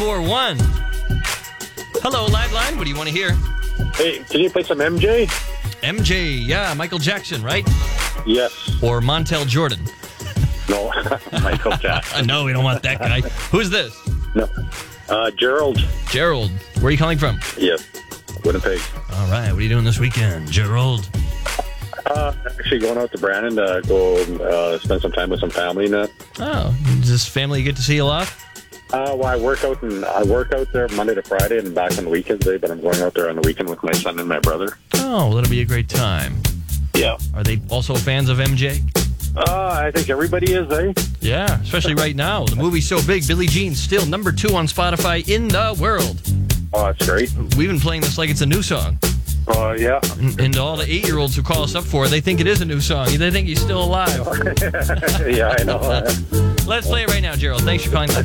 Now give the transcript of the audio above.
641. Hello, Liveline. What do you want to hear? Hey, can you play some MJ? MJ, yeah, Michael Jackson, right? Yes. Or Montel Jordan. No, Michael Jackson. No, we don't want that guy. Who's this? No. Gerald. Gerald. Where are you calling from? Yes. Winnipeg. All right, what are you doing this weekend, Gerald? Actually going out to Brandon to go spend some time with some family and that. Oh, does this family get to see a lot? Well, I work out there Monday to Friday and back on the weekends, but I'm going out there on the weekend with my son and my brother. Oh, well, that'll be a great time. Yeah. Are they also fans of MJ? I think everybody is, eh? Yeah, especially right now. The movie's so big, Billie Jean's still number 2 on Spotify in the world. Oh, that's great. We've been playing this like it's a new song. Yeah. And all the 8-year-olds who call us up for it, they think it is a new song. They think he's still alive. Yeah, I know. Let's play it right now, Gerald. Thanks for calling.